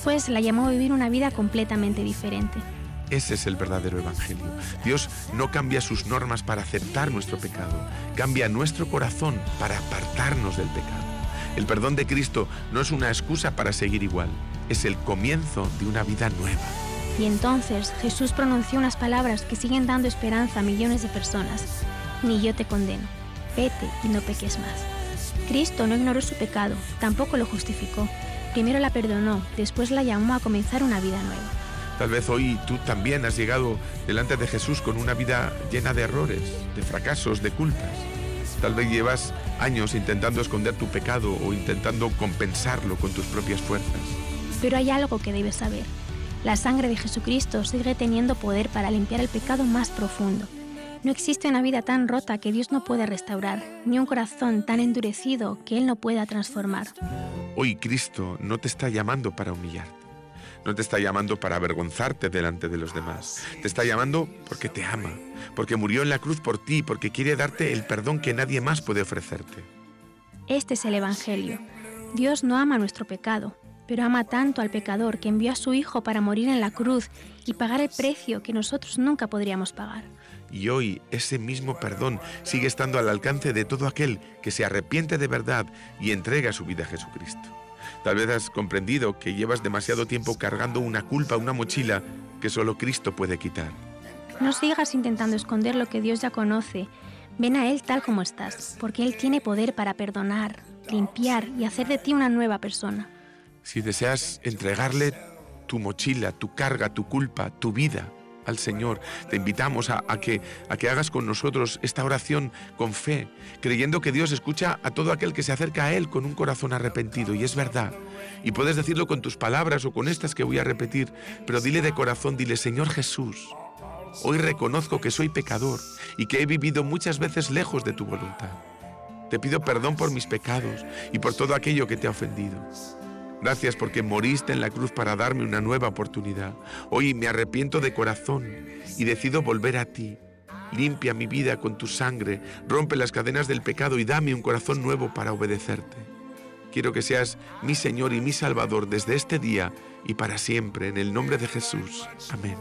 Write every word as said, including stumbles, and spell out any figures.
después la llamó a vivir una vida completamente diferente. Ese es el verdadero evangelio. Dios no cambia sus normas para aceptar nuestro pecado, cambia nuestro corazón para apartarnos del pecado. El perdón de Cristo no es una excusa para seguir igual, es el comienzo de una vida nueva. Y entonces Jesús pronunció unas palabras que siguen dando esperanza a millones de personas. Ni yo te condeno, vete y no peques más. Cristo no ignoró su pecado, tampoco lo justificó. Primero la perdonó, después la llamó a comenzar una vida nueva. Tal vez hoy tú también has llegado delante de Jesús con una vida llena de errores, de fracasos, de culpas. Tal vez llevas años intentando esconder tu pecado o intentando compensarlo con tus propias fuerzas. Pero hay algo que debes saber. La sangre de Jesucristo sigue teniendo poder para limpiar el pecado más profundo. No existe una vida tan rota que Dios no pueda restaurar, ni un corazón tan endurecido que Él no pueda transformar. Hoy Cristo no te está llamando para humillarte. No te está llamando para avergonzarte delante de los demás. Te está llamando porque te ama, porque murió en la cruz por ti, porque quiere darte el perdón que nadie más puede ofrecerte. Este es el Evangelio. Dios no ama nuestro pecado, pero ama tanto al pecador que envió a su Hijo para morir en la cruz y pagar el precio que nosotros nunca podríamos pagar. Y hoy ese mismo perdón sigue estando al alcance de todo aquel que se arrepiente de verdad y entrega su vida a Jesucristo. Tal vez has comprendido que llevas demasiado tiempo cargando una culpa, una mochila que solo Cristo puede quitar. No sigas intentando esconder lo que Dios ya conoce. Ven a Él tal como estás, porque Él tiene poder para perdonar, limpiar y hacer de ti una nueva persona. Si deseas entregarle tu mochila, tu carga, tu culpa, tu vida al Señor, te invitamos a, a, que, a que hagas con nosotros esta oración con fe, creyendo que Dios escucha a todo aquel que se acerca a Él con un corazón arrepentido, y es verdad. Y puedes decirlo con tus palabras o con estas que voy a repetir, pero dile de corazón, dile: Señor Jesús, hoy reconozco que soy pecador y que he vivido muchas veces lejos de tu voluntad. Te pido perdón por mis pecados y por todo aquello que te ha ofendido. Gracias porque moriste en la cruz para darme una nueva oportunidad. Hoy me arrepiento de corazón y decido volver a ti. Limpia mi vida con tu sangre, rompe las cadenas del pecado y dame un corazón nuevo para obedecerte. Quiero que seas mi Señor y mi Salvador desde este día y para siempre, en el nombre de Jesús. Amén.